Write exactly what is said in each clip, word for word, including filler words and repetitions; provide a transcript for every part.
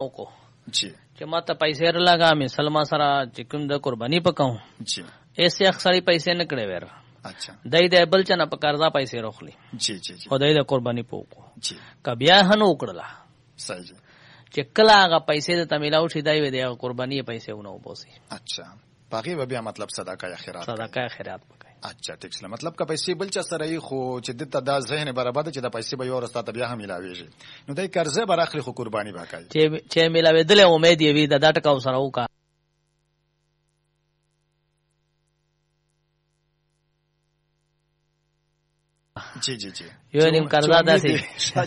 کو چې ما ته پیسې رالګا مې سلما سره چې کوم د قرباني پکاو ایسه اکثر پیسې نه کړې ور اچھا دای د بل چنه په قرضا پیسې روخلی جی جی او دای د قرباني پوکو جی ک بیا هنو وکړه صحیح چې کله هغه پیسې د تمیلاو شي دای د قرباني پیسې ونه وبوسي اچھا باقي بیا مطلب صدقه یا خیرات صدقه خیرات پکای اچھا ټیک سره مطلب کا پیسې بل چا سره یې خو چې د تدا ذهن برابر چې د پیسې به یو رستا بیا هم ملاويږي نو دای قرضه براخلی خو قرباني باکای چې چې ملاوي دل امید یې د دا ټکاو سره وکا جی جی جی یو نیم قرضا داسي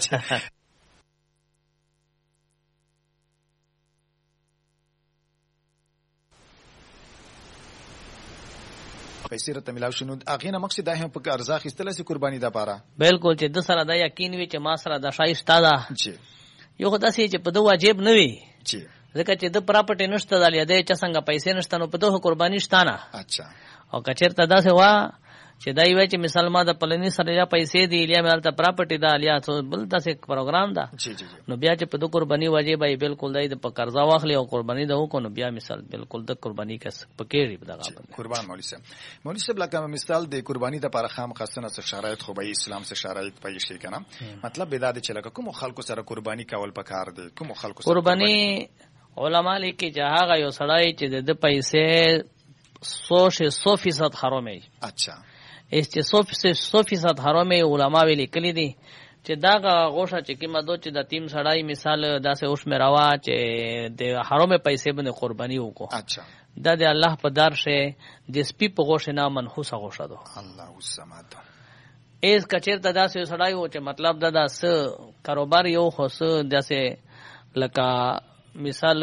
پیسې رته ملاو شنو اغه نه مقصد ده په ارزاق استله سي قرباني ده پاره بالکل چې د سره د یقین وي چې ما سره د شایسته ده جی یو خدای سي چې په دوه واجب نه وي جی ځکه چې د پراپرټي نشته د لیدې چې څنګه پیسې نشته نو په دوه قرباني شته نه اچھا او کچرته دا سه وا چې دای وای چې مثال ما د پلنی سره یا پیسې دی لیا مې الته پراپرټي دا لیا څو بل تاسو پروګرام دا جی جی نو بیا چې په دوه قرباني واجب ای بالکل دای د په قرضا واخلي او قرباني دا وکړو نو بیا مثال بالکل د قرباني کس پکېړي بدغه قربان مولوی صاحب مولوی صاحب لکه مثال د قرباني د پر خام خاصنه څه شرایط خو به اسلام څه شرایط پېښ شي کنه مطلب به دا چې لکه کوم خلکو سره قرباني کول پکار دي کوم خلکو سره قرباني علما لیکي چې هغه یو سړی چې د پیسې سو فیصد حرامي اچھا اس چې سو فیصد حرامي علما ویلي کلی دي چې دا غوښه چې کیما دو چې د تیم سړی مثال داسې اوس مې روا چې د حرامي پیسې باندې قرباني وکړو اچھا دا د الله په دار شه د سپي په غوښه نه منحوسه غوښه دو الله الصمد اس کچیر ته داسې سړی و چې مطلب دا داس کاروبار یو خاص داسې لکه مثال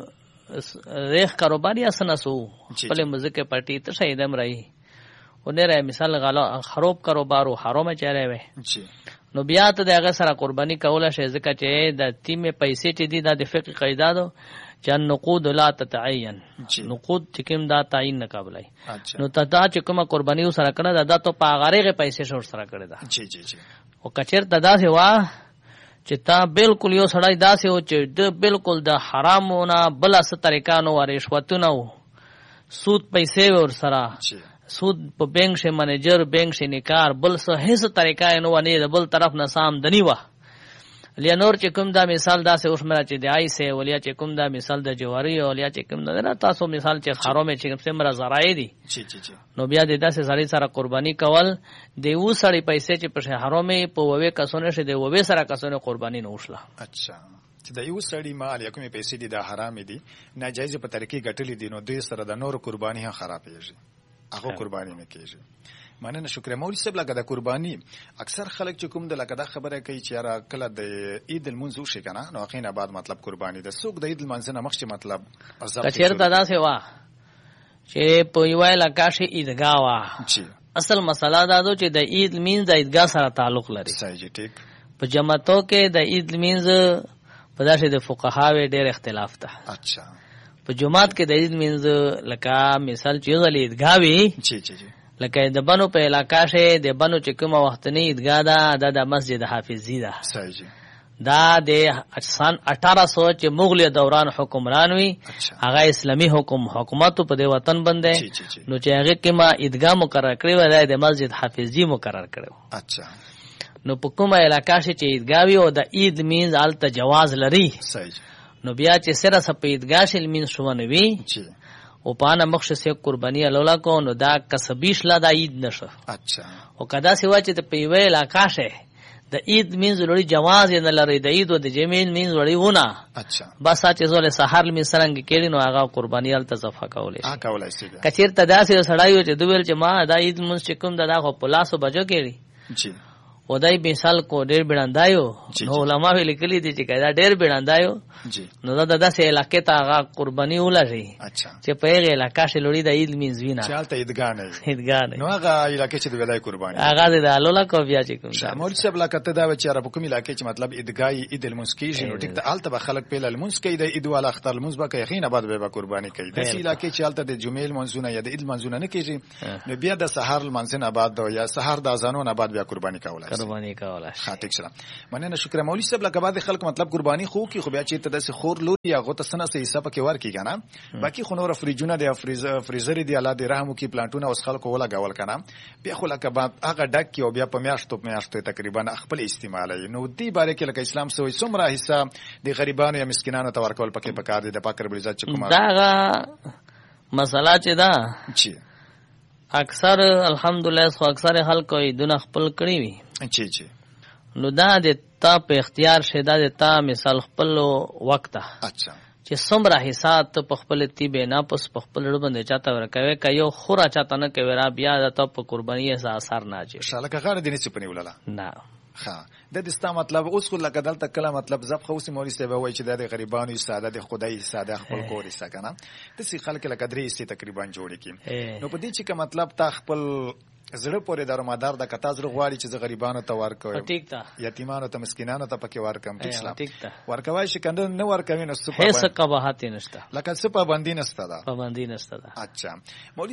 ریخ کاروبار یا سنسو بلې مزکه پټی ته شهیدم رہی ونره مثال غلا خراب کاروبار او حرام چاره وي نو بیا ته دغه سره قرباني کوله شي ځکه چې د تیمه پیسې چې دي د فقہ قاعده ده چې نقود لا تتعین نقود چې کوم دا تعین نه قابلای نو ته دا چې کومه قرباني سره کړه دا ته په غریغه پیسې شور سره کړه دا جی جی جی او کچیر تدا سي وا چې تا بالکل یو سړی داسې و چې د بالکل د حرامونه بل څه طریقه نو رشوتونه سود پیسې ور سره سود په بینک شه منیجر بینک شه نکار بل څه هیڅ طریقه نو نه د بل طرف نه سام دنی و لیا نور چې کوم دا مثال داسې اوس مې چې دی آی سه ولیا چې کوم دا مثال د جواری او لیا چې کوم دا تاسو مثال چې حرامه چې کوم مر زرای دي جی جی جی نو بیا د داسې سړی سره قرباني کول دی و سړی پیسې چې په حرامه په ووي کسونه شه دی ووي سره کسونه قرباني نه وشله اچھا چې د یو سړی مال یا کومې پیسې دي د حرام دي ناجایز په طریقې ګټلې دي نو دوی سره د نور قرباني هم خرابېږي هغه قرباني نه کیږي مننه شکر مولوی صاحب لکه د قرباني اکثر خلک چې کوم د لکه د خبره کوي چې را کله د عید المنذ شي کنه نو اخینه بعد مطلب قرباني د سوق د عید المنذ نه مخکې مطلب کچیر دادا سی وا چې په یو علاقه شي عیدګاه وا اصل مسله دا ده چې د عید المنذ د عیدګاه سره تعلق لري صحیح ټیک په جماعتو کې د عید المنذ په داسې د فقهاوی ډېر اختلاف ده اچھا په جماعت کې د عید المنذ لکه مثال چې غلي عیدګاه وي جی جی جی لکه د بنو په علاقه شه د بنو چې کومه وختنی عیدګاه ده د مسجد حافظی ده صحیح دا د سن اٹھارہ سو چې مغلی دوران حکمران وي هغه اسلامی حکم حکومت په دې وطن باندې نو چې هغه کما عیدګاه مقرر کړی و د مسجد حافظی مقرر کړو اچھا نو په کومه علاقه شه چې عیدګاه وي او د عید مینز الته جواز لري صحیح نو بیا چې سره سپیدګاه شل مین شونه وي او پانه مخشه سه قرباني الله کو نو دا کسبیش لا د عید نشه اچھا او کدا سیوا چې په یوه علاقه شه د عید مینز لري جواز نه لري د عید او د جمیل مینز لري ونه اچھا بس چې زول سحر می سرنګ کېړي نو هغه قرباني ال تصفه کولې ا کولای شي کچیر تداسه سړایو چې دویل چې ما د عید مونږ چې کوم دغه خو پلاسو بجو کېړي جی ودای مثال کو ډېر بډاندایو نو علماء ویل کلی دي چې کدا ډېر بډاندایو نو دا داسې علاقې ته هغه قرباني ولري اچھا چې په هغه علاقې شه لوري د عید مینځ وینا چالت عیدګاه نه عیدګاه نه نو هغه علاقې چې د ولای قرباني هغه د الله کو بیا چې کوم شامل څه بلا کته دا چې عرب کوم علاقې چې مطلب عیدګاه عید المسکیج نو ټیک ته الته به خلک په المنس کې د عید والا اختر المنس به کې یقینا بعد به قرباني کوي د علاقې چې الته د جمیل منزونه یا د عید منزونه نه کیږي نو بیا د سحر المنزن آباد یا سحر د اذانونو آباد بیا قرباني کوله قرباني کوله ښه ټیک شو مننه شکر مولوي صاحب لکه بعد خلک مطلب قرباني خو کی خو بیا چې ته د خور لور یا غوته سنه سه حساب کې ورکی کنه باقي خو نور فریجونه دی فریزر فریزر دی الله دې رحم کی پلانټونه اوس خلکو ولا غول کنه بیا خو لکه بعد هغه ډک کی او بیا په میاشتو میاشتو تقریبا خپل استعمالي نو دی باره کې لکه اسلام سوې څومره حصہ د غریبانو یا مسکینانو ته ورکول پکې پکار دي د پاک رب عزت چې کومه دا مسله چې دا چی اکثر الحمدلله سو اکثر خلکو دونه خپل کړی وي چی چی نو دا د تا په اختیار شه دا د تا مثال خپل وخت اچھا چې څومره حساب ته په خپل تیبه نه پس په خپل ډډ باندې چاته ورکوي کایو خورا چاته نه کوي را بیا د ته په قرباني اثر نه اچي ان شاء الله که غاړه دې نسی پنی ولله نه ها د دې ستا مطلب اوس خو لکه دلته کله مطلب زب خو سي مولوي صاحب وایي چې د غریبانو ساده د خدای ساده خپل کور سکنه د سي خلک لکه درې سي تقریبا جوړ کی نو په دې چې کوم مطلب تا خپل زړه پورې درومدار د کتا زړه غواړي چې غریبانو ته ورکوي ټیک تا یتیمانو ته مسکینانو ته پکې ورکم اسلام ټیک تا ورکوي چې کنده نه ورکوي نو څه هیڅ قباحت نشته لکه څه پابندي نشته دا پابندي نشته دا اچھا مولوي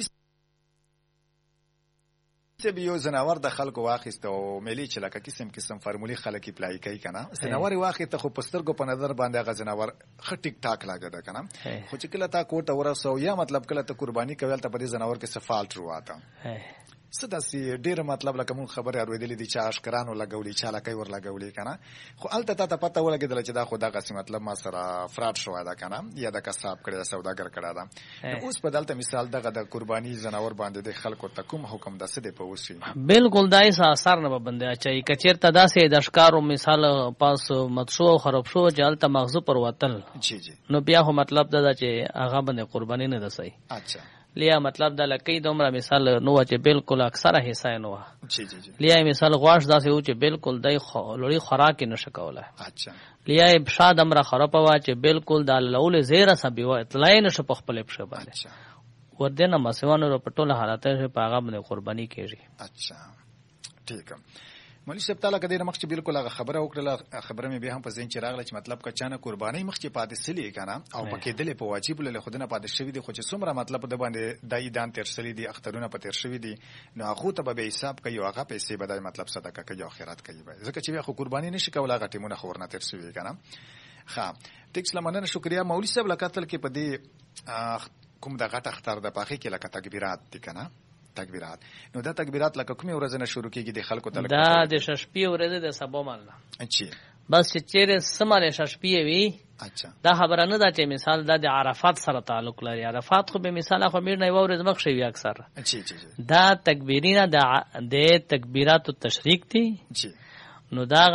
چې یو زناور د خلکو واخیسته او ملي چې لکه قسم قسم فرمولي خلک اپلای کوي کنه زناور واخیسته خو پسترګو په نظر باندې غ زناور خ ټیک ټاک لاګه کنه خو چې کله تا کوټه ورسو یا مطلب کله ته قرباني کوي ته په دې زناور کې څه فالټ رواته سداسي ډیر مطلب لکه مون خبره اوریدلې دي چې اشکرانو لګولې چا لکه ور لګولې کنه خو الته ته پته ولګیدل چې دا خو دا قسم مطلب ما سره فراد شو دا کنه یا د کسب کړی سوداګر کړه دا اوس په دلته مثال دغه د قرباني زناور باندې د خلکو ته کوم حکم د سده په وسی بالکل دای اثر نه باندې اچي کچیر ته داسې د اشکارو مثال پاس مدشو خراب شو جالته مغزو پر وتل جی جی نو بیا هو مطلب دا چې هغه باندې قرباني نه دسي اچھا لیا مطلب دا لکې دومره مثال نو چې بالکل اکثره حصہ نو جی جی جی لیا مثال غواش داسې و چې بالکل دای لوري خوراک نشه کوله اچھا لیا شاد امر خراب وا چې بالکل د لول زیره سبي و اطلاع نشه په خپل پښه باندې اچھا ودنه مسوانو په ټوله حالت په هغه باندې قرباني کیږي اچھا ٹھیک مولوی صاحب تعالی کدی مخ چې بالکل هغه خبره وکړه خبره مې به هم په ذهن چې راغله چې مطلب کچانه قرباني مخ چې پاتې سلی کنه او پکې دلې په واجب له خودنه پاتې شوی دی خو چې څومره مطلب د باندې دای دان تیر سلی دی اخترونه په تیر شوی دی نو هغه ته به حساب کوي هغه پیسې بدای مطلب صدقه کوي او خیرات کوي ځکه چې خو قرباني نشي کولای هغه ټیمونه خورنه تیر شوی کنه ها ټیکس لمنه شکریا مولوی صاحب لکاتل کې په دې کوم د غټ اختر د پاخي کې لکه تکبیرات دي کنه تکبیرات نو دا تکبیرات لکه کومه ورځ نه شروع کیږي د خلکو ته دا د ششپی ورځ د سبا مالنه اچھا بس چې چیرې سماله ششپی وي اچھا دا خبره نه ده چې مثال د عرفات سره تعلق لري عرفات خو به مثال خو میر نه ورځ مخ شي اکثر اچھا دا تکبیرینه د تکبیرات التشریق دي نو دا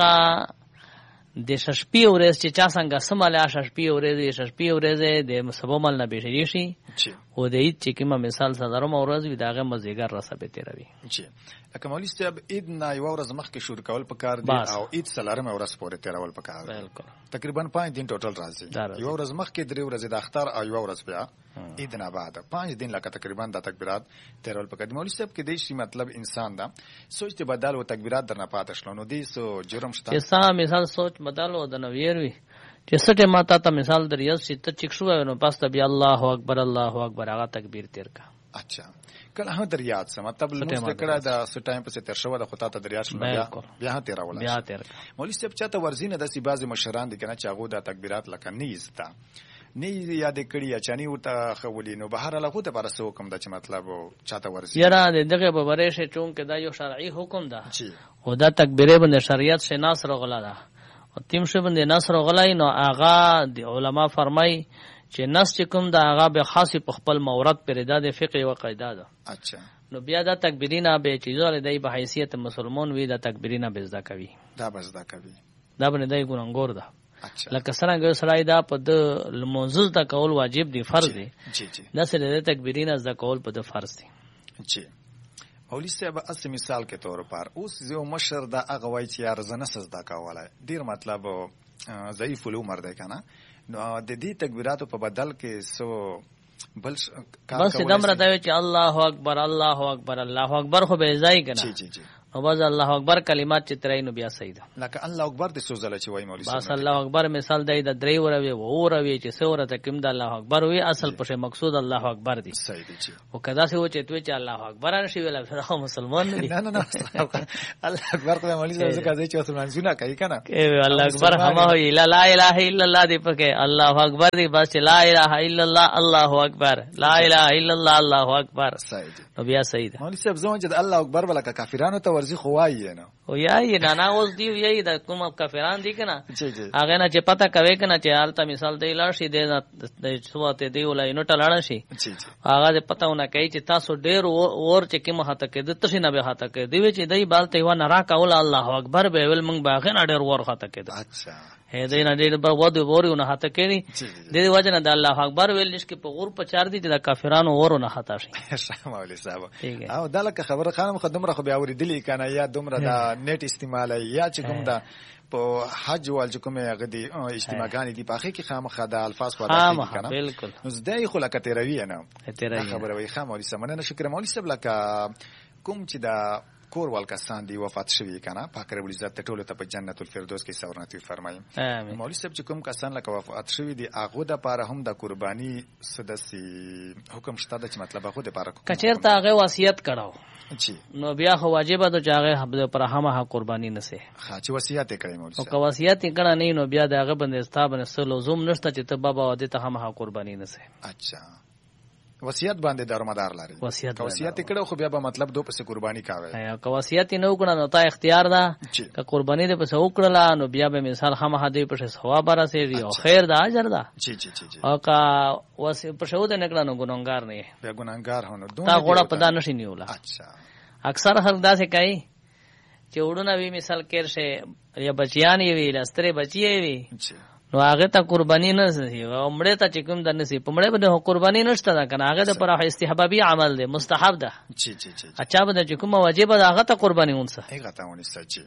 د ششپی ورځ چې چا څنګه سماله ششپی ورځ ششپی ورځ د سبا مال نه به شي او د عید چې کومه مثال صدرم ورځ وي داغه مزیګر رسبه تیروي جی لکه مولوی صاحب عید نه یو ورځ مخکې شروع کول پکار دی او عید سلارم ورځ پورې تیرول پکار دی بالکل تقریبا پنځه دن ټوټل راځي یو ورځ مخکې درې ورځې د اختر او یو ورځ بیا عید نه بعد پنځه دن لکه تقریبا د تکبیرات تیرول پکار دی مولوی صاحب کې د شي مطلب انسان دا سوچ ته بدل او تکبیرات درنه پاتې شلو نو دې سو جرم شته چې سم مثال سوچ بدل او د نویر وي چې سټه ماته ته مثال در یو چې ته چک شو نو پس ته بیا الله اکبر الله اکبر هغه تکبیر تیر کا اچھا کله هم در یاد سم مطلب لمسته کړه د سټایم په تر شو د خطا ته در یاد شو بیا بیا تیر ولا بیا تیر مولوی صاحب چاته ورزینه د سی بعضی مشران دي کنه چې هغه د تکبیرات لکه نیز تا نه یاد کړی یا چانی ورته خولي نو بهر له خو ته پر سو کوم د چې مطلب چاته ورزینه یاره دغه به ورشه چون کې دا یو شرعي حکم ده او دا تکبیره باندې شریعت سے ناس رغلا ده او تیم شو باندې ناس رغلای نو آغا د علما فرمای چې نس چې کوم دا آغا به خاص په خپل مورد پر د فقه او قاعده ده اچھا نو بیا دا تکبیرینه به چیزونه دی به حیثیت مسلمان وی دا تکبیرینه بزدا کوي دا بزدا کوي دا باندې دای ګورنګور ده لکه څنګه سړی دا په د منځز دا کول واجب دی فرض دی جی جی دا سره د تکبیرینه زدا کول په د فرض دی جی مولوی صاحب اس مثال کے طور پر اوس یو مشر دا هغه وای چې ارزنه سجدا کولای ډیر مطلب ضعیف العمر دی کنه نو د دې تکبیراتو په بدل کې سو بل بس دمر دا چې الله اکبر الله اکبر الله اکبر خو به ځای کنه جی جی جی نو باز الله اکبر کلمات چې ترای نو بیا صحیح ده. لکه الله اکبر د سوزله چې وای مولوی صاحب بس الله اکبر مثال دی د درې وروي و اوروي چې سوره ته کوم د الله اکبر وي اصل په مقصود الله اکبر دی. صحیح دی چې او کدا سه و چې توې چې الله اکبر ان شي ویل سره مسلمان نه نه نه الله اکبر خو مولوی صاحب څنګه ځي چې مسلمان زونه کوي کنه الله اکبر هم وي لا لا اله الا الله دی پکې الله اکبر دی بس لا اله الا الله الله اکبر لا اله الا الله الله اکبر. صحیح دی. نو بیا صحیح ده. مولوی صاحب زموږ چې الله اکبر ولکه کافرانو ته ورزي خوایي نه او یای نه نه اوس دی یای د کوم کافران دي کنه جی جی هغه نه چې پتا کوي کنه چې حالت مثال دی لاړ شي د سوته دی ولای نو ټلاړ شي جی جی هغه پتاونه کوي چې تاسو ډیر اور چې کوم هاته کې د تاسو نه به هاته کې دی چې دی بالته و نه را کول الله اکبر به ول موږ باغ نه ډیر ور هاته کې. اچھا هې دې نه ډیر په ودو ورونه هاته کې دي د دې وجه نه د الله اکبر ویل نشي په غور په چار دي چې د کافرانو ورونه هاته شي. مولوی صاحب او دلته خبره خانم خدمره خو بیا اوریدلی کنه یا دومره د نیټ استعمال یا چې کوم دا په حج وال چې کومه غدي اجتماعګانی دي پاخه کې خامخا د الفاظ ولا دي کنه بالکل نو زدای خو لکه تیروي نه تیروي خبره وي خام مولوی صاحب نه شکر مولوی صاحب لکه کوم چې دا کور والکسان دی وفات شوی کنه پاک رب العزت ټول ته په جنت الفردوس کې سورنتی فرمایي. مولوی صاحب چې کوم کسان لکه وفات شوی دی هغه د پاره هم د قرباني سدسي حکم شته چې مطلب هغه د پاره کچیر ته هغه وصیت کړو جی نو بیا خو واجب ده چې هغه پر همه قرباني نه سي ها چې وصیت کړی مولوی صاحب او وصیت کړه نه نو بیا دغه بندې ستابنه سلو زوم نشته چې ته بابا ودی ته همه قرباني نه سي. اچھا وصیت باندې دارمدار لري وصیت وصیت کړه خو بیا به مطلب دو پسې قرباني کاوه یا که وصیت نه وکړه نو تا اختیار ده که قرباني دې پسې وکړه نو بیا به مثال همه دې پسې ثواب راځي او خیر ده اجر ده. جی جی جی او که وصیت پسې ود نه کړه نو ګناګار نه بیا ګناګار هونه تا غوړه پدا نشي نیولا. اچھا اکثر خلک دا څه کوي چې وډونه وی مثال کېر شه یا بچیان وی لستره بچی وی نو هغه ته قرباني نه سي او مړه ته چې کوم د نسی په مړه باندې قرباني نشته دا کنه هغه د پر استحبابي عمل دی مستحب ده. جی جی جی اچھا باندې چې کوم واجب ده هغه ته قرباني ونسه هغه ته ونسه. جی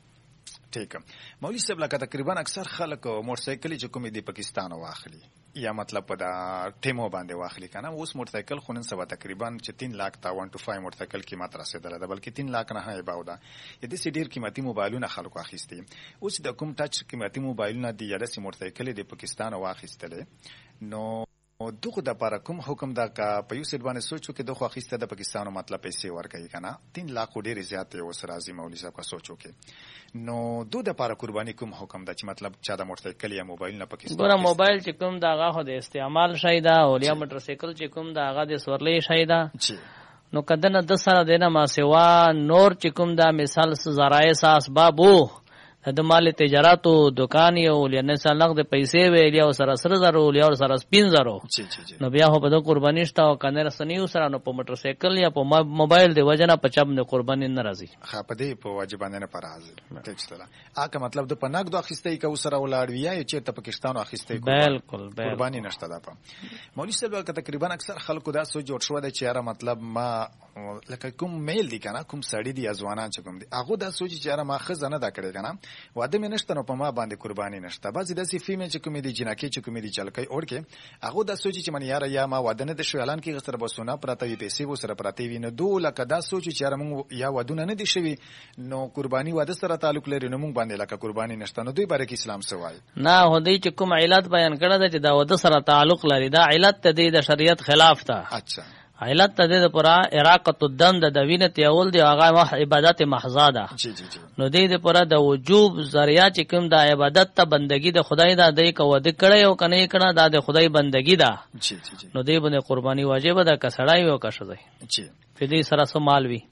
ٹھیک. مولوی صاحب لکه تقریبا اکثر خلک موټر سایکل چې کوم دی پاکستان واخلي یا مطلب په دا ټیمو باندې واخلي کنه اوس موټر سایکل خو نن سبا تقریبا چې تین لاک تا ون ټو فایو موټر سایکل قیمت رسیدله ده بلکې تین لاک نه هي باوده د دې ډیر قیمتي موبایلونه خلکو اخیستي. اوس د کوم ټچ قیمتي موبایلونه دی یا د موټر سایکل د پاکستان واخیستله نو دغه د لپاره کوم حکم دا کا په یو سید باندې سوچو کې دغه اخیسته د پاکستان مطلب پیسې ورکړي کنه تین لاک ډیر زیات اوس راځي مولوی صاحب کا سوچو کې نو دو د لپاره قرباني کوم حکم دا چې مطلب چا د موټر سایکل یا موبایل نه پاکستان ګوره موبایل چې کوم دا هغه د استعمال شای دا او یا موټر سایکل چې کوم دا هغه د سورلې شای دا نو کدن د سره دینه ما سیوا نور چې کوم دا مثال زرای اساس بابو د مال تجارت او دکان یو لنه سلغ د پیسې ویل او سره سره زرو یا سره سپین زرو نو بیا هو په د قرباني شته او کنه رسنیو سره نو په موټر سایکل یا په موبایل دی وجنه په چم د قرباني نه راځي. خا په دې په واجبانه نه پر راځي ټیکستله اګه مطلب د پناک دو اخیستې کو سره ولاړ ویا چې ته پاکستان اخیستې بالکل قرباني نشته ده. په مولوی صاحب که تقریبا اکثر خلکو دا سوچ جوړ شو د چې مطلب ما لکه کوم میل دی کنه کوم سړی دی ځوانان چې کوم دی هغه دا سوچ چې ما خزانه دا کړی کنه واده مې نشته نو په ما باندې قرباني نشته بعضی داسې فیمه چې کوم دی جنکی چې کوم دی چلکای اورکه هغه دا سوچ چې من یار یا ما واده نه د شو اعلان کې غسر بسونه پراته وي پیسې و سره پراته وي نو دوه لکه دا سوچ چې موږ یا ودونه نه دي شوی نو قرباني واده سره تعلق لري نو موږ باندې لکه قرباني نشته نو دوی باره کې اسلام سوای نه هدي چې کوم علت بیان کړه چې دا واده سره تعلق لري دا علت ته د شریعت خلاف ده. اچھا علت ته د پورا اراقه الدم د دوینه تیول دی هغه عبادت محضه ده. جی جی جی نو د پورا د وجوب ذریعہ چې کوم د عبادت ته بندگی د خدای دا د کو ود کړي او کنه کړه دا د خدای بندگی ده. جی جی جی نو دی باندې قرباني واجب ده کسړای او کښځي. جی فدی سره سو مال وی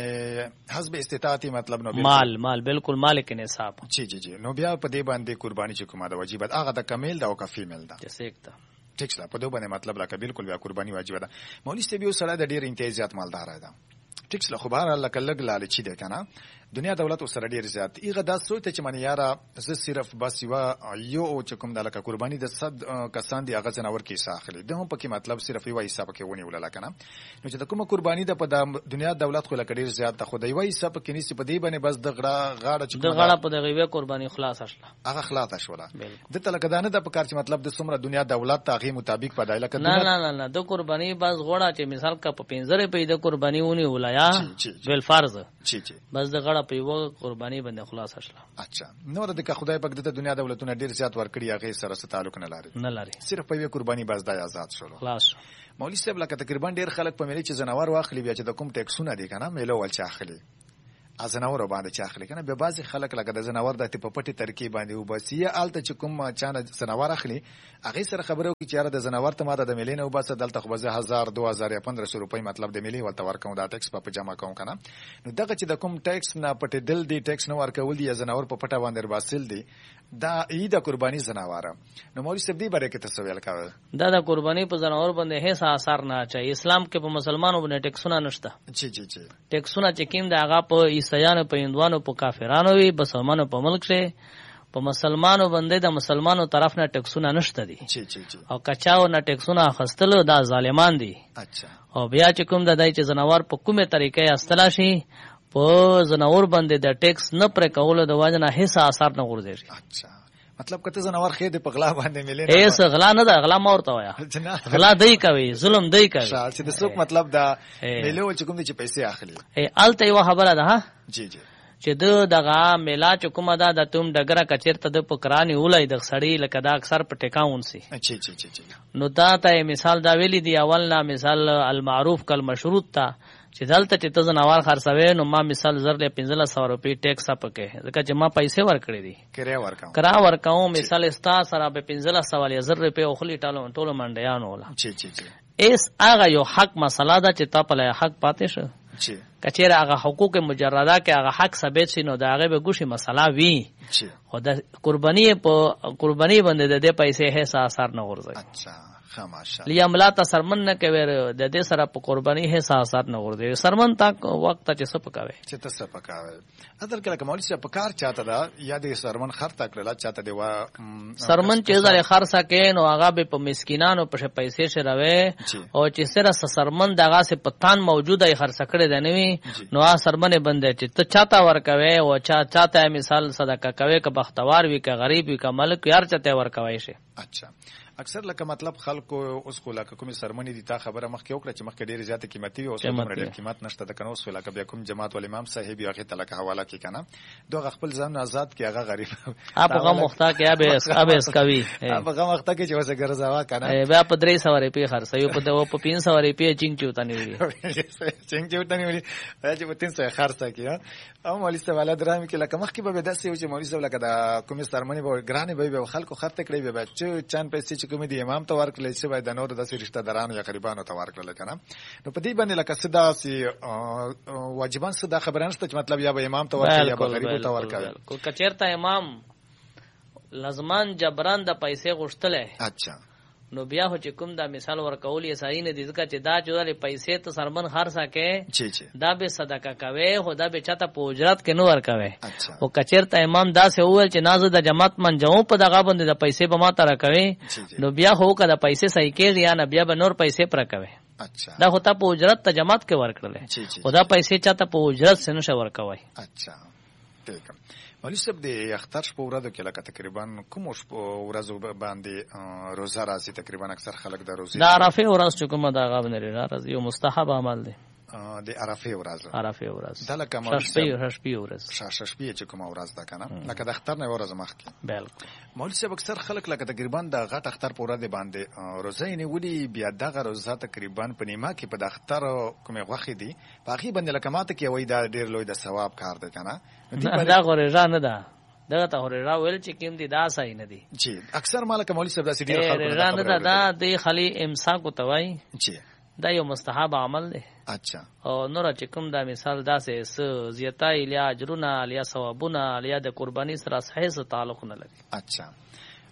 چې حسب استطاعت مطلب نو مال مال بالکل مالک نصاب. جی جی جی نو بیا په دې باندې قرباني چې کومه د واجبات هغه د کمیل دا او کفی مل ده. جسیکته ٹھیک شلا په دوه باندې مطلب لکه بالکل بیا قرباني واجب ده. مولوی سی بیا سره د ډیر امتیازات مالدار ده. ٹھیک شلا خو بهر لکه لګ لالچی ده کنه دنیا دولت سره ډیر زیات ایغه دا سوچ چې من یاره زه صرف بس یو یو چې کوم د لکه قرباني د صد کسان دی هغه زناور کې ساخلي د هم پکې مطلب صرف یو حساب کې ونی ولل کنه نو چې د کومه قرباني د په دنیا دولت خو لکه ډیر زیات د خدای وای حساب کې نيسي په دی باندې بس د غړه غاړه چې د غړه په دغه وی قرباني خلاص شله هغه خلاص شوله د تلکه دانه د پکار چې مطلب د سمره دنیا دولت تاغي مطابق په دایله نه نه نه نه د قرباني بس غړه چې مثال کا په پنځره په د قرباني ونی ولایا بل فرض چی چی بس د غړه په یو قرباني باندې خلاص شله اچھا نور د خدای پاک د دنیا دولتونه ډیر زیات ورکړي هغه سره څه تعلق نه لري نه لري صرف په یو قرباني بس د آزاد شول خلاص مولوی صاحب لکه تقریبا ډیر خلک په ملي چې زناور واخلي بیا چې د کوم ټیکسونه دي کنه میلو ول چاخلي ازناور باندې چاخلي کنه به بعضی خلک لکه د زناور د په پټي ترکیب باندې وبسیه الته چې کوم چانه زناور اخلي هغه سره خبرو کې چې د زناور ته ماده د ملي نه وباسه دلته خو به هزار دو هزار یا پندرہ سو روپۍ مطلب د ملي ولته ورکوم دا ټیکس په جمع کوم کنه نو دغه چې د کوم ټیکس نه پټي دل دی ټیکس نه ورکول دی زناور په پټه باندې باسل دی دا ای د قرباني زناواره نو مولوی صاحب دی باره کې تسویل کاوه دا د قرباني په زناور باندې هیڅ اثر نه اچي اسلام کې په مسلمانانو باندې ټیکسونه نشته جی جی جی ټیکسونه چې کیم دا هغه په عیسایانو په هندوانو په کافرانو وي مسلمانانو په ملک شه په مسلمانانو باندې د مسلمانانو طرف نه ټیکسونه نشته دي جی جی جی او کچاو نه ټیکسونه خستلو دا ظالمان دي اچھا او بیا چې کوم د دای چې زناور په کومه طریقې استلا شي په زناور باندې د ټیکس نه پر کولو د واجنه هیڅ اثر نه ورځي اچھا مطلب کته زناور خې د پغلا باندې ملي نه ایس غلا نه ده غلا مورته وایا غلا دای کوي ظلم دای کوي چې د څوک مطلب دا ملي ول چې کوم دي چې پیسې اخلي ای الته یو خبره ده ها جی جی چې د دغه میلا چې کومه ده د توم ډګره کچیرته د پکرانی ولای د سړی لکه دا اکثر په ټیکاون سي جی جی جی نو دا ته مثال دا ویلی دی اول نه مثال المعروف کل مشروط تا چې دلته چې تاسو نوار خرڅوي نو ما مثال زر له پنځه سوه روپۍ ټیکس اپکه ځکه چې ما پیسې ورکړې دي کرا ورکاو کرا ورکاو مثال استا سره به پنځه سوه یا زر روپۍ خولي ټالو ټولو منډیانو ولا جی جی جی اس هغه یو حق مسله ده چې تا په لای حق پاتې شو جی کچېره هغه حقوق مجرده کې هغه حق ثابت شي نو دا هغه به ګوشي مسله وي جی خو د قرباني په قرباني باندې د دې پیسې هیڅ اثر نه ورځي اچھا خاماشا لیا ملا ته سرمن نه کوي د دې سره په قرباني هیڅ اثر نه ورځي سرمن تا وخت چې څه پکاوي چې ته څه پکاوي اذر کله کومول څه پکار چاته دا یا د سرمن خرڅ کړل چاته دی وا سرمن چې زره خرڅ کین او هغه به په مسکینانو په پیسې شروي او چې سره سرمن دغه سه پتان موجوده خرڅ کړي دی نو نو سرمن بند چې ته چاته ورکوي او چا چاته مثال صدقه کوي که بختوار وي که غریب وي که ملک یار چاته ورکوي شي اچھا اکثر لکه مطلب خلکو اوس خو لکه کومي سرمنی دي تا خبره مخکې وکړه چې مخکې ډېر زیاته قیمتي وي او څومره ډېر قیمت نشته د کنه اوس لکه بیا کوم جماعت ول امام صاحب یو هغه ته لکه حواله کې کنه دوه خپل ځان آزاد کې هغه غریب اپ غم مختا کې ابه اس ابه اس کوي اپ غم مختا کې چې وسه ګرځاوا کنه بیا په درې سو روپۍ خرڅوي په دو په پنځه سو روپۍ چینګ چوتا نیولي چینګ چوتا نیولي چې په تین سو خرڅه کې او مولوی صاحب ولادت رحم کې لکه مخکې به داسې و چې مولوی صاحب لکه د کومي سرمنی به ګرانې به خلکو خرڅ کړي به چې چان پیسې چې کومي دي امام ته ورکړل چې باید نور د رشتہ دارانو یا قریبانو ته ورکړل کنه نو په دې باندې لکه صدا سي واجبان صدا خبرانه ست چې مطلب یا به امام ته ورکړي یا به غریب ته ورکړي کو کچیرته امام لازمان جبران د پیسې غوښتلې اچھا نو بیا هو چې کوم دا مثال ورکول یې صحیح نه دي ځکه چې دا جوړه پیسې ته سرمن خرڅه کې جی جی دا به صدقه کوي خو دا به چاته په اجرت کې نو ورکوي او کچیرته امام دا سه وویل چې نازو د جماعت منجو په دغه باندې د پیسې به ما ته راکوي نو بیا هو کده پیسې صحیح کېږي یا نه بیا به نور پیسې پر کوي اچھا دا خو ته په اجرت ته جماعت کې ورکړل او دا پیسې چاته په اجرت سره نشه ورکوي اچھا ٹھیک مولوی صاحب د اختر شپه ورځو کې لکه تقریبا کوم ورځو باندې روزه راځي تقریبا اکثر خلک د روزه دا عرفه ورځ چې کومه دا غو نه راځي یو مستحب عمل دی د عرفه ورځ عرفه ورځ دا لکه مولوی صاحب شپه ورځ شپه چې کومه ورځ ده کنه لکه د اختر نه ورځ مخکې بالکل مولوی صاحب اکثر خلک لکه تقریبا د غټ اختر په ورځ باندې روزه یې نیولي بیا دغه روزه تقریبا په نیمه کې په د اختر کومه غوخه دي په اخی باندې لکه ماته کې وای دا ډیر لوی د ثواب کار دی کنه دا غوړه نه ده دغه ته غوړه ویل چې کوم دي دا صحیح نه دي جی اکثر مالک مولوی صاحب داسې ډیر خلک نه ده دا د خلی امساک کوتوي جی دا یو مستحب عمل دی اچھا او نور چې کوم دا مثال داسې س زیاتای لیا اجرونه لیا ثوابونه لیا د قرباني سره صحیح تعلق نه لري اچھا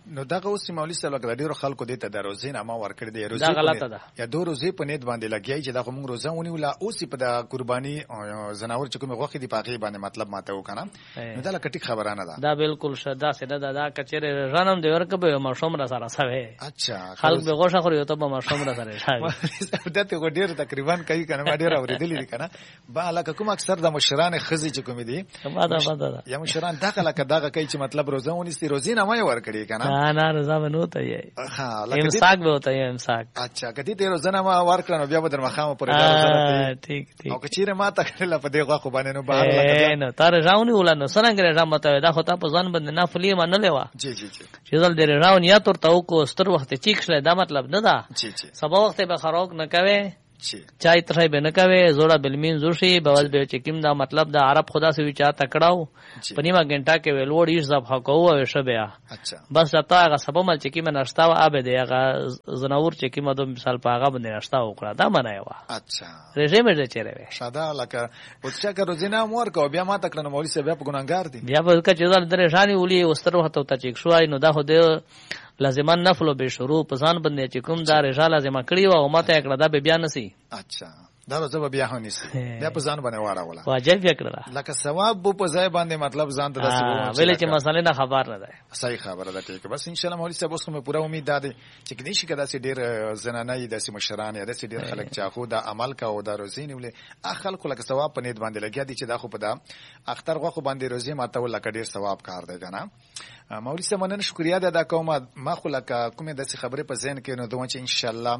نو دغه اوس مولوي صاحب لکه ډیرو خلکو دې ته د روزې نامه ورکړې دی، روزې دا غلطه ده یا دو روزې په نیت باندې لګیای چې دا موږ روزه ونیوله، اوس په د قرباني زناور چې کومه غوښې دی پاغي باندې مطلب ماته وکنه، نو دا لکه ټیک خبره نه ده. دا بالکل شدا سره دا دا کچره رانم دی ورکه ما شومره سره سوي. اچھا خلک به غوښه خوري ته به ما شومره سره شاوي. دا ته ډیر تقریبا کوي کنه، ما ډیر اوریدلې دي کنه. با لکه کوم اکثر د مشران خزي چې کوم دي ما دا ما دا یا مشران دا لکه دا کوي چې مطلب روزه ونیسي، روزې نامه ورکړي کنه. نه نه روزه نه ہوتا ہے، ها امساک به ہوتا ہے امساک. اچھا کدی ته روزه نامه ورکړنو بیا به در مخامه پرې راځي. ٹھیک ٹھیک. او کچیره ما تکړه په دې غوښه باندې نو بهر لکه نو تار راونی ولنه څنګه راځم دا خو تا په ځان باندې نه فلی ما نه لیوا. جی جی جی. چې زل دې راون یا تر تاو کو ستر وخت چیک شله دا مطلب نه ده. جی جی. سبا وخت به خروق نه کوي. جی. چای ترای به نه کوي، زوړه بلمین زوشي بواز به چکیم دا مطلب دا عرب خدا سے وی چا تکړاو. پنیما غنټه کې ویلوړ یې زب حقو او شبیا. اچھا. بس تا هغه سبا مل چکیم نشتا و ابه دی هغه زناور چکیم دو مثال پاغه باندې نشتا وکړه دا منای و. اچھا. رژیم دې چیرې وي. شاده لکه اوڅ کا روزینه مور کو بیا ما تکړه مولوی صاحب په ګناګار دي. بیا به کچې زل درې شانی ولي وستر وخت ته چیک شوای نو دا خو دې لازمان نفل به شروع پسان باندې چې کوم دا رجال لازمه کړی و او ماته کړه دا به بیا نسی. اچھا. دا روزه بیا هونی سي بیا په ځان باندې واړه واجب یې کړل لکه ثواب په ځای باندې مطلب ځان ته داسې وو ویل چې مسالې نه خبر نه ده. صحیح خبره ده. ټیک بس ان شاء الله مولوی صاحب اوس کومه پوره امید ده چې کدي شي کدا سي ډیر زنانه یې داسې مشران یا داسې ډیر خلک چې خو دا عمل کا او دا روزي نیولې اخل خو لکه ثواب په نیت باندې لګیا دي چې دا خو په دا اختر غو باندې روزي ماته ولکه ډیر ثواب کار دی کنه. مولوی صاحب مننه شکریا ده دا کومه ما خو لکه کومه داسې خبره په ذهن کې نو دوه چې ان شاء الله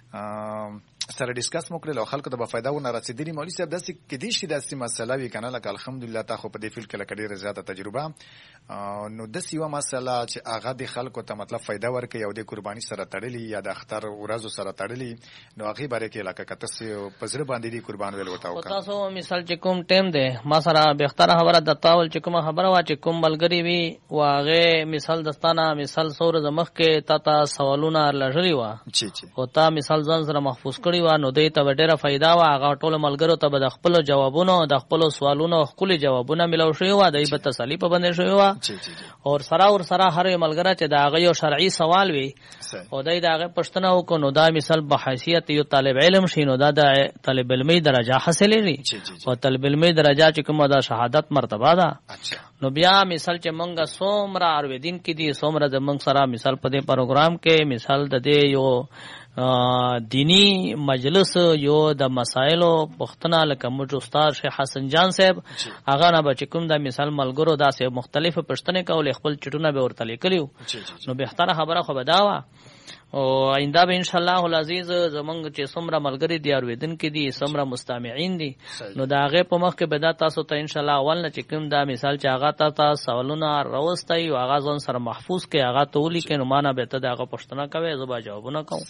سره ډیسکس مو کړل او خلکو ته به فائدہ ونه رسیدلی. مولوی صاحب داسې کدي شي داسې مسله وی کنه لکه الحمدلله تا خو په دې فیلډ کې لکه ډیره زیاته تجربه نو داسې یو مسله چې هغه د خلکو ته مطلب فائدہ ورکړي او د قرباني سره تړلي یا د اختر ورځو سره تړلي نو هغه باره کې لکه کته سي پزره باندې دی قربان ویل وتاو کا تاسو مثال چې کوم ټیم دی ما سره به اختر خبره د تاول چې کوم خبره وا چې کوم بلګری وی واغه مثال دستانه مثال سور زمخ کې تا تا سوالونه لژلی وا جی جی او تا مثال ځان سره محفوظ کړی و نو دې ته ډیره فائدہ وا هغه ټول ملګرو ته د خپل جوابونو د خپل سوالونو خپل جوابونه ملو شوی و دای په تسلی په باندې شوی و او سره او سره هر ملګری چې دا غي شرعي سوال وي او دای دا غي پښتنه وکړو نو دا مثال په حیثیت یو طالب علم شینو دا د طالب علمي درجه حاصلې لري او طالب علمي درجه چې کومه دا شهادت مرتبه ده. نو بیا مثال چې مونږه سومره اروي دین کې دي سومره د مونږ سره مثال په دې پروګرام کې مثال د دې یو دینی مجلس یو د مسائلو پښتنه لکه موږ استاد شیخ حسن جان صاحب هغه نه بچ کوم د مثال ملګرو داسې مختلفه پښتنه کول خپل چټونه به ورته لیکلیو نو به ختره خبره خو بداوه او آینده به ان شاء الله العزیز زمونږ چې څومره ملګری دي اوریدن کې دي څومره مستمعین دي نو دا هغه په مخ کې به تاسو ته ان شاء الله اول نه چې کوم دا مثال چې هغه تاسو سوالونه راوستي او هغه ځون سره محفوظ کې هغه تولی کې نو معنا به ته دا هغه پښتنه کوي زما جوابونه کوم.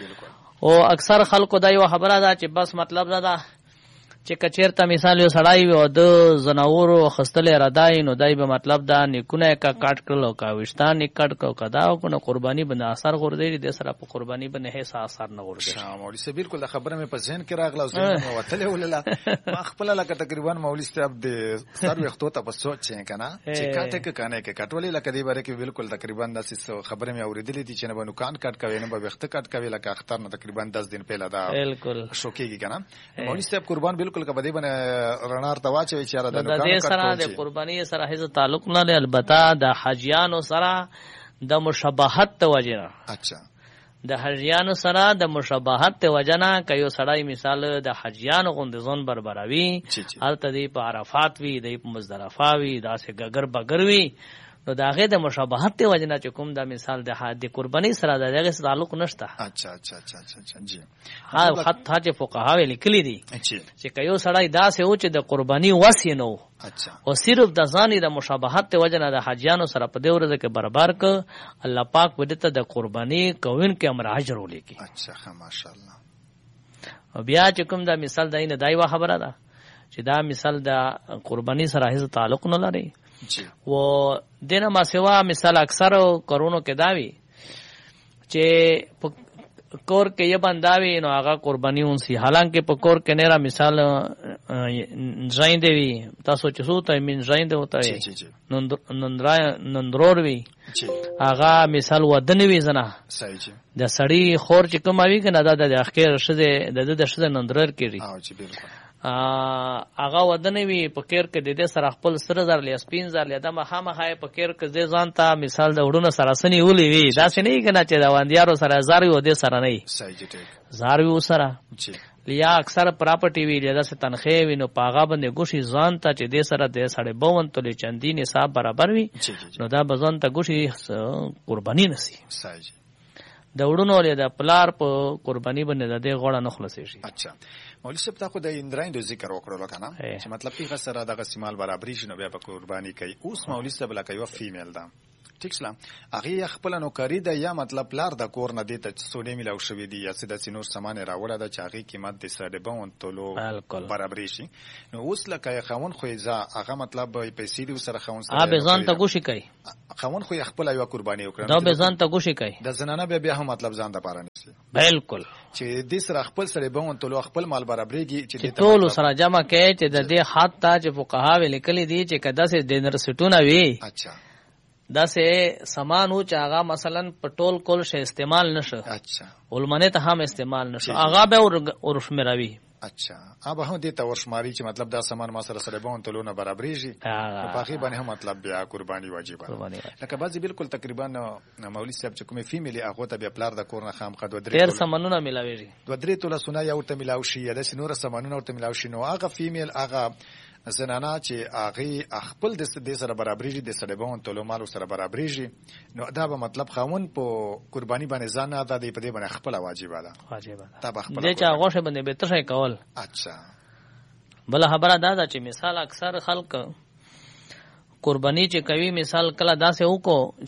او اکثر خلکو دا یو خبره ده چې بس مطلب دا ده چې کچیرته مثال یو سړی وي او د زناورو خستلې ردای نو دای به مطلب دا نیکونه کا کاټ کړلو کا وشتان کټ کو کدا او کنه قرباني باندې اثر غوړدي د سره په قرباني باندې هیڅ اثر نه غوړدي. مولوی صاحب بالکل خبره مې په ذهن کې راغله او زه وتلې ولله ما خپل لکه تقریبا مولوی صاحب د سر وختو ته په سوچ چې کنه چې کاټه کې کنه کې کټولې لکه دی باره کې بالکل تقریبا داسې خبره مې اوریدلې دي چې نه بنو کان کټ کوي نه به وخت کټ کوي لکه اختر نه تقریبا دس دن پهلا دا بالکل شوکېږي کنه. مولوی صاحب قربان بالکل کبدی باندې رڼار تواچوي چې را د دې سره د قرباني سره هیڅ تعلق نه لري البته د حجیانو سره د مشابهت توجه. اچھا د حجیانو سره د مشابهت توجه کوي سړی مثال د حجیانو غوند ځون بربروي الته دی په عرفات وی دی په مزدلفه وی داسې ګګر بګر وی نو داغه د مشابهت ته وجنه چې کوم دا مثال د حد قرباني سره د دغه تعلق نشته. اچھا اچھا اچھا اچھا جی ها خط حج فقها لیکلي دي چې کيو سړی داسې او چې د قرباني وسی نو اچھا او صرف د ځاني د مشابهت ته وجنه د حجانو سره په دې ورځ کې برابر ک الله پاک ودته د قرباني کوین کې امر اجر ولېږي. اچھا ماشاءالله. او بیا چې کوم دا مثال داینه دایو خبره ده چې دا مثال د قرباني سره هیڅ تعلق نه لري و دینه ما سوا مثال اکثر کورونو کې داوی چې کور کې یې بنداوي نو هغه قرباني اونسي حالانکه په کور کې نه را مثال ځایندې وي تاسو چې سو ته من ځایندې وته نندرا نندرور وي هغه مثال ودنه وي زنه صحیح د سړی خور چې کوم وي کنه دا د اخر شزه د د شزه نندرر کیږي او چې بالکل هغه ودنه وي په کیر کې د دې سره خپل سره زر لیا سپین زر لیا د مخامه خای په کیر کې ځ ځان ته مثال د وډونو سره سني ولي وي دا څه نه کنه چې دا واندیارو سره زار یو د سره نه صحیح ټیک زار یو سره لیا اکثر پراپرټي وی دا څه تنخې وینو پاغا باندې ګوشي ځان ته چې د سره د ساڑھے باون تلې چندي نصاب برابر وي نو دا بزن ته ګوشي قرباني نسی صحیح د وډونو له د پلار په قرباني باندې د غوړه نه خلاصي شي. اچھا مولوی صاحب تاسو د اندرایند ذکر وکړو کنه چې مطلب پیغه سره د سیمال برابرۍ شنو بیا په قرباني کوي اوس مولوی صاحب لکه یو فیمیل ده ټیک سلام هغه خپل نوکری ده یا مطلب پلار د کور نه دیته سونی ملو شوې دي یا سده سينور سامان راوړه د چاغي قیمت د ساده بون تولو برابرۍ شي نو اوس لکه خاون خو ځا هغه مطلب پیسې دی سره خاون سره ا به ځان ته ګوشي کوي خاون خو خپل یو قرباني وکړه دا به ځان ته ګوشي کوي د زنانه به بیا هم مطلب ځان د پاره نشي بالکل چې د سره خپل سره بون تولو خپل مال برابرېږي چې ټول سره جمع کوي چې د دې حد ته چې فقها ولیکلي دي چې کدا سه دینر سټونه وي اچھا دا سه سامان او چاغه مثلا پټول کول شي استعمال نشه اچھا ولمنه ته هم استعمال نشه هغه به اور شمروي اچھا اب هم دې ته ورشماري چې مطلب دا سامان ما سره سره بون تلونه برابرېږي په اخی باندې هم مطلب بیا قرباني واجب ده لکه بعضی بالکل تقریبا مولوی صاحب چې کومه فیملی هغه ته بیا پلار د کور نه خام خد ودرې ډیر سامانونه ملاوي دوه درې توله سونه یو ته ملاوي شي یا د سينور سامانونه ورته ملاوي شي نو هغه فیمیل هغه زنانا چې هغه خپل د دې سره برابرېږي د سره بون تلو مال سره برابرېږي نو دا به مطلب خاون په قرباني باندې ځان ادا دی په دې باندې خپل واجب ده واجب ده دا خپل دې چا غوښه باندې به تشه کول. اچھا بل خبره دا ده چې مثال اکثر خلک قرباني چې کوي مثال کله داسې وکړو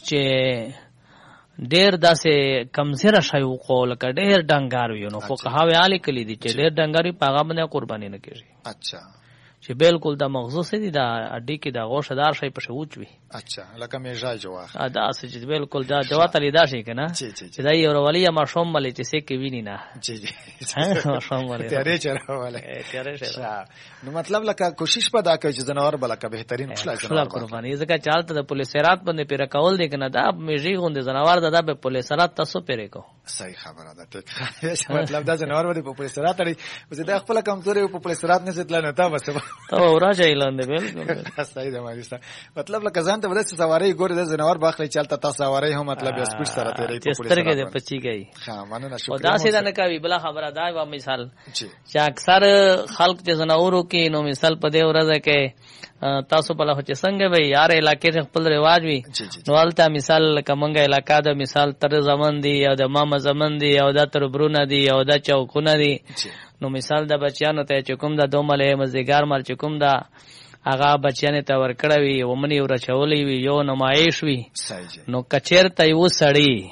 چې ډیر داسې کمزره شای وکړو لکه ډیر ډنګار وي نو فقها ویالي کلی دي چې ډیر ډنګاري پاغه باندې قرباني نه کیږي. اچھا چې بالکل د مغزو سي دي دا اډي کې دا غوښه دار شي په شوچ وي. اچھا لکه میژای جواه ادا چې بالکل دا جوات لیدا شي کنه چې دا یو ولي ما شوم ملي چې سې کې ویني نه جی جی ها شوم ملي تیارې چرواله تیارې شه نو مطلب لکه کوشش پدا کوي چې جنور بلکه بهترین خلا جنور قرباني ځکه چالت د پولیسرات باندې پیر کول دي کنه دا میژي غوند جنور دا د پولیسرات تاسو پیر کو صحیح خبره ده ټیک مطلب دا جنور باندې په پولیسرات اړي چې دا خپل کمزوري په پولیسرات نه ستل نه تا بس او راځي لاندې بالکل صحیح ده مالي مطلب لکه ځان ته ودسه سواری ګور د جنور باخلي چلته تاسو سواری هم مطلب یا سپیډ سره تیرې په پولیسرات سترګې د پچی گئی ها مننه شکر او دا سیده نه کوي بل خبره دا و مثال چې اکثر خلق چې زناورو کې نو مثال په دې ورځ کې تاسو په لاره چې څنګه وي یار علاقې خپل رواج وي نو البته مثال کومنګ علاقہ د مثال تر زمن دی او د ماما زمن دی او د تر برونه دی او د چوکونه دی نو مثال د بچیانو ته چې کوم د دومله مزګار مال چې کوم دا هغه بچیانو ته ورکړوي ومني ورچولې وي یو نمایش وي نو کچیر ته یو سړی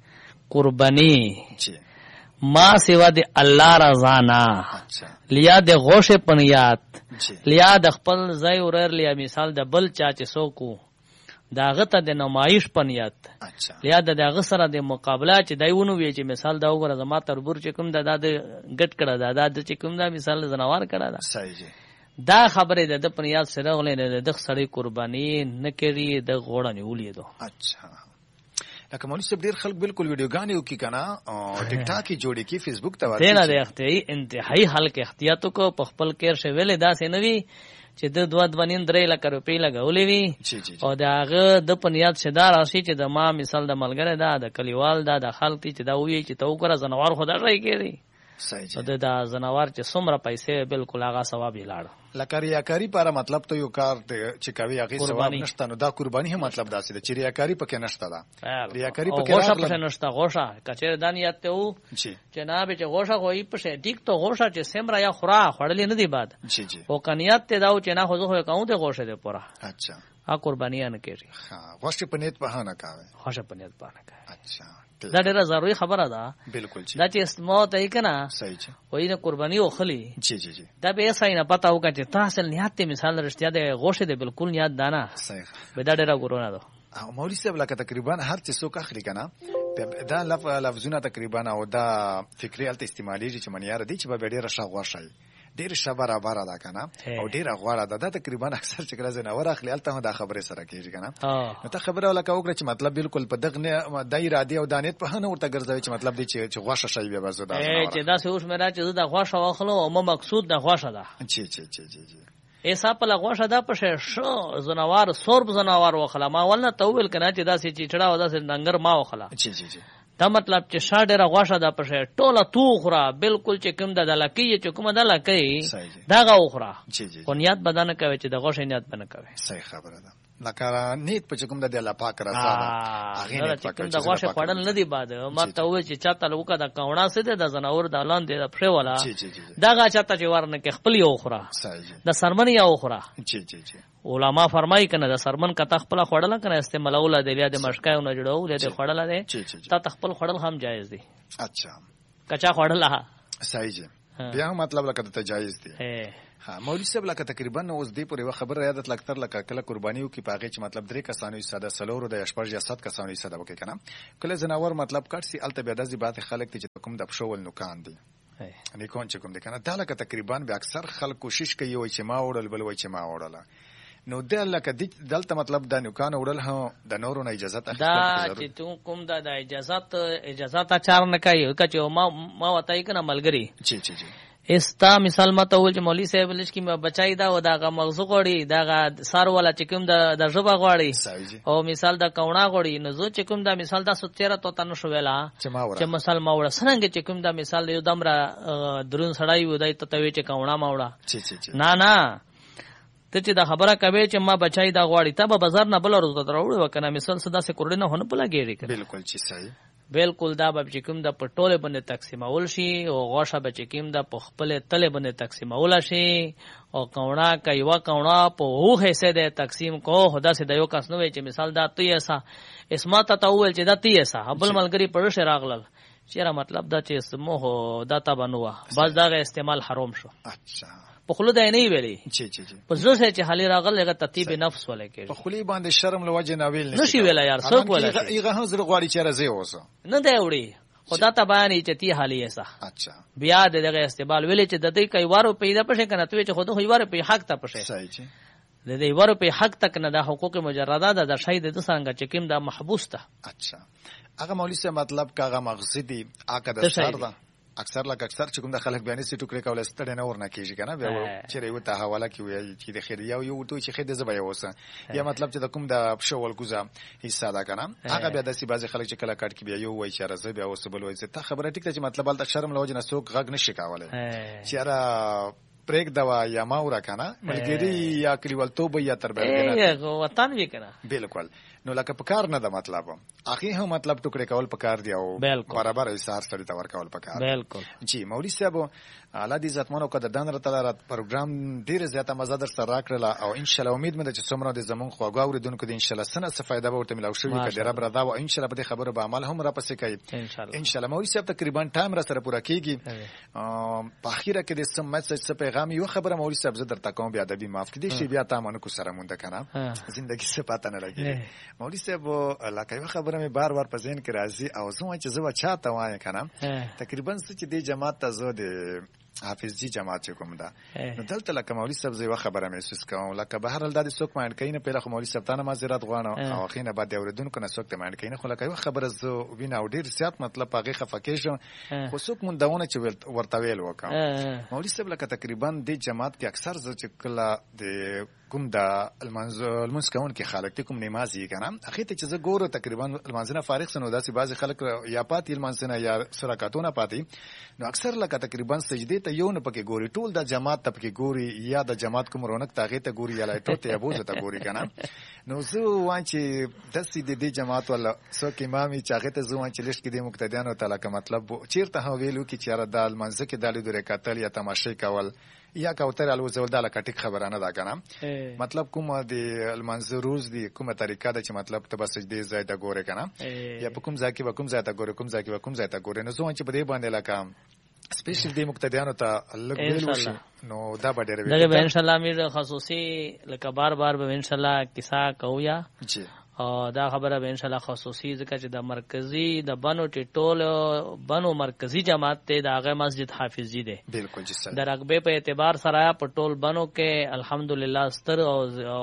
قربانی ما سوا د الله رضا نه لیا د غوشه پنیات لیا د خپل ځای ورر لیا مثال د بل چا چې سوکو داغه ته د نمایش پنیات لیا د داغه سره د مقابله چې دایونو وی چې مثال دا وګوره زما تربور چې کوم د د ګټ کړه دا د چې کوم دا مثال زنوار کړه دا صحیح دا خبره د پنیات سره غلې د سړی قرباني نه کړي د غوړه نیولې دو. اچھا لکه مولوی صاحب ډیر خلک بالکل ویډیوګانې وکي کنه او ټیک ټاک کې جوړي کی فیسبوک ته ورته نه د اختیاري انتهایی حلق احتیاطو کو په خپل کیر شه ویلې دا سينوي چې د دوه دوانین درې لک روپۍ لګولې وي او داغه د پنیات شدار راشي چې د ما مثال د ملګری دا د کلیوال دا د خلک چې دا وی چې تو کړه زنوار خدای راي کوي صحیح ده دا زنوار چې څومره پیسې بالکل هغه ثواب یې لاړ لکه ریاکاری لپاره مطلب ته یو کار چې کوي هغه ثواب نشته نو دا قرباني هم مطلب داسې ده چې ریاکاری پکې نشته ده ریاکاری پکې غوښه پکې نشته غوښه کچېر دانیات ته و جناب چې غوښه غوي پښه ټیک ته غوښه چې سمرا یا خورا خړلې نه دی باد جی جی او کنيات ته دا چې نه خو خو کوم ته غوښه ده پورا اچھا ا قرباني نه کوي ها غوښه په نیت بهانه کوي غوښه په نیت بهانه کوي اچھا دا ډیره ضروري خبره ده بالکل دا چې استماع ته کنه صحیح چې وای نه قرباني وخلی جی جی جی دا به صحیح نه پتا وکړي چې تاسو نیت ته مثال رښتیا ده غوښه ده بالکل نیت دانا صحیح به دا ډیره ګورونه ده او مولوی صاحب لکه تقریبا هر څه څوک اخلي کنه دا لفظونه تقریبا او دا فکری الته استعمالېږي چې منیار دي چې به ډېره ښه غوښه ډېر ښه برابره ده که نه او ډېره غوړه ده دا تقریبا اکثر چې کله ځناور اخلي هلته هم دا خبرې سره کېږي که نه نو ته خبره لکه وکړه چې مطلب بالکل په دغه دا ارادې او دا نیت په ښه نه ورته ګرځوي چې مطلب دی چې غوښه شی بیا به زه دا چې داسې وشمېره چې زه دا غوښه واخلم او ما مقصود دا غوښه ده چې چې چې چې ایسا په لغوښه دا په ښه زناوار سورب زناوار واخله ما ولنه ته وویل که نه چې داسې چیچړه او داسې ډنګر ما واخله دا مطلب چې شا ډېره غوښه ده په شی ټوله تو وخوره بالکل چې کوم ده د لکۍ چې کومه ده لکۍ دغه وخوره خو نیت به دا نه کوې چې د غوښې نیت به نه کوې صحیح خبره ده لکه نیت په چې کوم ده د الله پاک رضا ده چې کوم د غوښې خوړل نه دي باد ما ته وویل چې چاته وکړه د کاوڼه څه دی د زناور د لاندې د پښې والا دغه چاته چې ور نه کې خپل یې وخوره د سرمن یې وخوره علما فرمایي کنه د سرمن کته خپل خوړل کنه استعمالول دی د مشکایو نه جوړول دی خوړل دی ته خپل خوړل هم جایز دی اچھا کچا خوړل ها صحیح دی بیا مطلب لکه ته جایز دی ها مولوی صاحب لکه تقریبا اوس دی پورې خبر یادت لکتر لکه کله قربانیو کې پاغه چې مطلب درې کسانو ساده سلور د شپږ یا سات کسانو ساده وکي کنه کله زناور مطلب کټسي الته بیا د بات خلک چې کوم د پښول نوکان دی نه کوم چې کوم دی کنه دا لکه تقریبا به اکثر خلک کوشش کوي چې ما وړل بل وای چې ما وړل نو د لکه دلته مطلب د نوکان وړل هم د نورو نه اجازه اخیستل دا چې تو کوم د اجازه اجازه تا چار نه کوي کچې ما ما وتاي کنه ملګری چی چی چی استا مثال مته ول چې مولوی صاحب لږ کی بچای دا و داغه مغزو غوړي داغه سار ولا چې کوم د د ژبه غوړي او مثال د کونه غوړي نو زه چې کوم دا مثال دا ستیره تو تنه شو ویلا چې مثال ما وړه څنګه چې کوم دا مثال یو دمره درون سړای و دای ته توی چې کونه ما وړه نه نه ته چې دا خبره کوي چې ما بچای دا غوړي ته به بازار نه بل ورځ دروړ وکنه مثال صدا سه کورډ نه هونه پلاګيږي بالکل چې صحیح بالکل دا به چې کوم د پټوله باندې تقسیمول شي او غوښه به چې کوم د خپل تله باندې تقسیمول شي او کونه کایوا کونه په هو حصے ده تقسیم کو خدا سي د یو کس نو چې مثال دا تی ایسا اسما ته تاول چې دا تی ایسا بل ملګری پړ شه راغلل چیرې مطلب دا چې سمو داتا بنوا بس دا استعمال حرام شو اچھا په خلود نه ویلي چی چی چی په زړه چې حالي راغل هغه ترتیب نفس ولکه په خلی باندې شرم لوجه نه ویل نشي ویلا یار څوک ولا هغه هم زړه غواړي چې راځي اوسه نه دی وړي خدا ته بیان چې تی حالي ایسا اچھا بیا دغه استعمال ویل چې د دې کوي وارو پیدا پښه کنه ته چې خود خو وارو په حق ته پښه صحیح چی د دې وارو په حق تک نه د حقوق مجرده د شهید د څنګه چې کوم د محبوس ته اچھا هغه مولوی سے مطلب کاغه مقصدی اګه د سر ده اکثر لکه اکثر چې کوم د خلک بیانې سي ټوکري کول ستړي نه ورنه کیږي کنه بیا چې یو ته حواله کوي چې د خیر یو یو تو چې خیر د زبې اوسه یا مطلب چې د کوم د پښول ګوزا حصہ دا کنه هغه بیا د سی بازي خلک چې کله کټ کې بیا یو وای چې راځي بیا اوسه بل وای چې ته خبره ټیک ته چې مطلب د شرم لوجه نه سوق غږ نشي کولای چې را پریک دوا یا ماورا کنه ملګری یا کلیوالتوب یا تربیت وطن وی کنه بالکل نو لکه پکار نه د مطلب اخی هم مطلب ټوکړه کول پکار دی او برابر ایثار سره تور کول پکار بالکل جی مولوی صاحب اعلی دې عزتمنو کده دان رته لاره پروګرام ډیر زیاته مزه در سره راکړه او ان شاء الله امید مده چې څومره د زمون خواږه اوریدونکو د ان شاء الله سنه څه فائدہ به ورته ملو شي کډه رب رضا او ان شاء الله به خبره به عمل هم را پسې کوي ان شاء الله مولوی صاحب تقریبا ټایم را سره پوره کیږي په اخیره کې د سم مسج څه پیغام یو خبره مولوی صاحب زه درته کوم بیا ادبي معاف کړئ شي بیا تاسو کو سره مونږ کنه زندگی څه پاتہ نه لګي مولوی صاحب لکه یو خبره مې بار بار په ذهن کې راځي او زه چې زه چاته وایم کنه تقریبا څه چې د جماعت ته زه د حافظ جی جماعت کوم دا نو دلته لکه مولوی صاحب زه یو خبره محسوس کوم لکه به هر حال د څوک ماین کین په لخوا مولوی صاحب ته معذرت غواړم او خینه بعد اوریدونکو نه څوک ته ماین کین خو لکه یو خبره زه وینم او ډیر زیات مطلب هغه خفکیشم خو څوک مونږ داونه چې ورته ویل وکم مولوی صاحب لکه تقریبا د جماعت کې اکثر زه چې کله د کوم دا المنز کون کې خلک ته کوم نمازي کنه اخی ته چې زه ګوره تقریبا المنزنه فارغ سنو داسې بعضی خلک یا پاتې المنزنه یا سرکاتونه پاتې نو اکثر لکه تقریبا سجدي ته یو نه پکې ګوري ټول د جماعت ته پکې ګوري یا د جماعت کوم رونق تاغه ته ګوري یا لایټو ته ابوزه ته ګوري کنه نو زه وان چې د سې د دې جماعت ولا څوک امامي چاغه ته زوان چې لښ کې د مقتدیانو تعالی کا مطلب چیرته ویلو کې چیرې د المنزه کې د لیدو رکعتل یا تماشې کول یا کوتر الوزول د لکټیک خبرانه دا کنه مطلب کومه د المنزه روز دی کومه طریقه ده چې مطلب ته بس دې ځای ته ګوره کنه یا په کوم ځای کې به کوم ځای ته ګوره کوم ځای کې به کوم ځای ته ګوره نو زه چې په دې باندې لکه سپیشل دی مقتدیانو ته لګ ویلو شي نو دا به ډېر وي دا به ان شاء الله مې خصوصي لکه بار بار به ان شاء الله کیسه کویا جی او دا خبره به ان شاء الله خصوصي ځکه چې د مرکزی د بنو ټټول بنو مرکزی جماعت ته د هغه مسجد حافظی دی بالکل جی صحیح. د رقبه په اعتبار سره په ټول بنو کې الحمدلله ستر او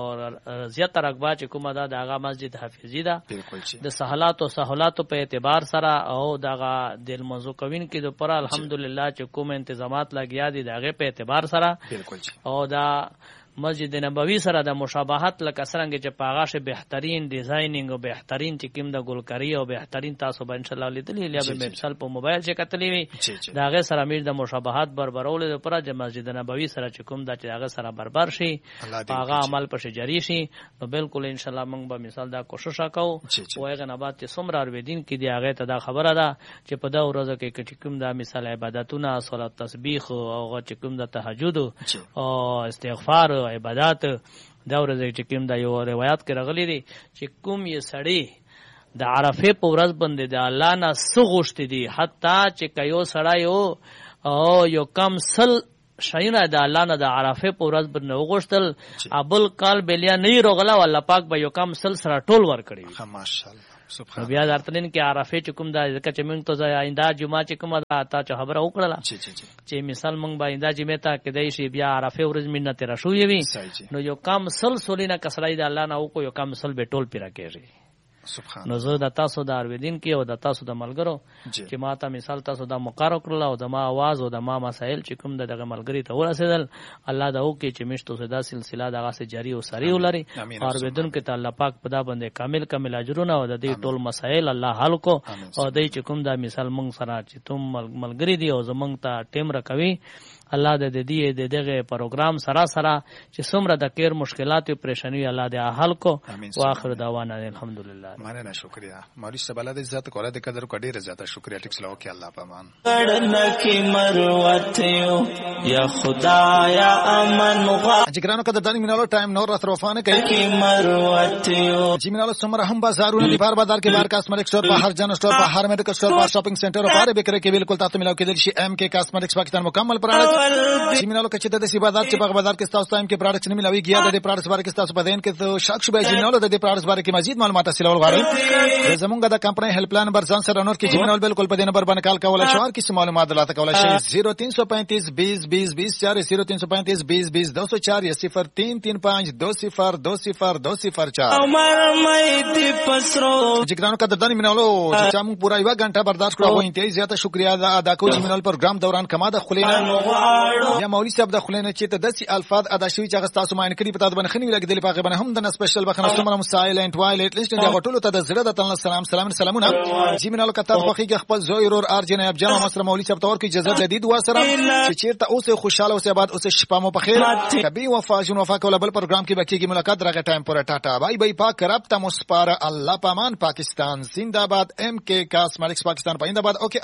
زیات رقبه چې کومه ده د هغه مسجد حافظی ده. بالکل جی. د سہولات او سہولات په اعتبار سره او دغه د موضوع کوین کې د پر الحمدلله چې کوم انتظامات لګیا دي دغه په اعتبار سره بالکل جی. او دا مسجد نبوي سره د مشابهت لکه څنګه چې پاغاشه بهترین ډیزاینینګ او بهترین چې کوم د ګلکاری او بهترین تاسو به ان شاء الله لیدلی یا به مثال په موبایل چې کتلی وي دا غي سره میر د مشابهت بربرول لپاره د مسجد نبوي سره چې کوم د چې هغه سره برابر شي هغه عمل په جاری شي نو بالکل ان شاء الله موږ به مثال دا کوشش وکاو وایغه نه بعد چې څومره ور دین کې دی هغه ته دا خبره ده چې په دا ورځو کې چې کوم د مثال عبادتونه صلات تسبیح او چې کوم د تهجد او استغفار عبادت دا ورځ چې کوم دا یو روایت کې راغلي دي چې کوم یې سړی د عرفه په ورځ باندې د الله نه سغوشت دي حتی چې کيو سړی او یو کم سل شاینه د الله نه د عرفه په ورځ باندې وغوښتل ابل کال بلیا نه روغلا والله پاک به یو کم سل سره ټول ور کړی. ماشاءالله سبحان بیا درتلین کې عرفه چې کوم دا ځکه چې موږ ته آینده جمعه چې کومه دا تا چې خبره وکړه چې مثال موږ به آینده جمعه ته کې دی شي بیا عرفه ورځ مینه تیر شوې وي نو یو کم سل سولینه کسړای د الله نه وکړو یو کم سل به ټول پیرا کېږي. نو زه د تاسو د ارویدین کې او د تاسو د ملګرو چې ما ته مثال تاسو د مقرر کړل او د ما आवाज او د ما مسائل چې کوم دغه ملګری ته ورسېدل الله دا وکي چې مشتو صدا سلسله دغه سه جاری او سری ولري ارویدون کې ته الله پاک په دا باندې کامل کامل اجرونه او د دې ټول مسائل الله حل کو او دای چې کوم دا مثال مونږ سره چې تم ملګری دی او زمونږ ته ټیم راکوي الله د دې د دغه پروګرام سره سره چې څومره د کیر مشکلات او پریشانی الله دې حل کو واخر دعوانا الحمدلله. مننه شکریا مولوی صاحب الله دې عزت کوله د قدر کو ډیره زیاته شکریا ټیکس لو کې الله پامان کړنکې مروت یو یا خدایا امن غا جګرانو کده دانی مینالو ټایم نور را طرفانه کوي کې مروت یو جی مینالو څومره هم بازارونه دی بار بازار کې بار کاسمیټک سٹور په هر جن سٹور په هر میډیکل سٹور په شاپینګ سنټر او بار بکره کې بالکل تاسو ملاو کېدل شي ام کې کاسمیټکس پاکستان مکمل پراډکټ چې مینالو کې چې د سی بازار چې په بازار کې تاسو ټایم کې پراډکټ نه ملاوي کیه د پراډکټ باره کې تاسو په دین کې شک شوبای چې مینالو د پراډکټ باره کې مزید معلومات حاصل ولغواړئ زمونږ د کمپنۍ هیلپ لاین نمبر ځان سره نور کې چې مینالو بالکل په دې نمبر باندې کال کولای شو کې معلومات دلاته کولای شي صفر تین سو پینتیس بیس بیس بیس چار صفر تین سو پینتیس بیس بیس دو سو چار یا صفر تین تین پانچ دو صفر دو صفر دو صفر چار عمر مې دې پسرو جګرانو کا د دانی مینالو چې موږ پورا یو غنټه برداشت کړو انتهایی زیاته شکریا ادا کوم چې مینال پروګرام دوران کما د خلینا یا مولوی صاحب د خلینا چې ته داسې الفاظ ادا شوی چې تاسو ماین کړی په تاسو باندې خنی لګیدل په غبن هم د سپیشل بخنه سمره سایلنت وایلټ لیست د غټولو ته د زړه د تل سلام سلام سلامونه چې مینالو کا تاسو خوخي خپل زوی رور ارجن اب جناب مصر مولوی صاحب تور کی اجازه جدید و سره چې چیرته اوسه خوشاله اوسه بعد اوسه شپه مو په خیر کبي وفا جن وفا کوله بل پروګرام کې بکیږي ملاقات درغه ټایم پر ټاټا بای بای پاک رب تم سپار الله پامان پاکستان زندہ باد ام کے کاسمیٹکس پاکستان پاینده باد اوکے